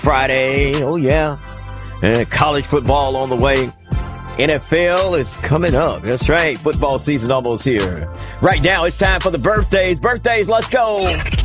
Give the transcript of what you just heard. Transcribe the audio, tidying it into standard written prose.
Friday. Oh, yeah. And college football on the way. NFL is coming up. That's right. Football season almost here. Right now, it's time for the birthdays. Birthdays, let's go.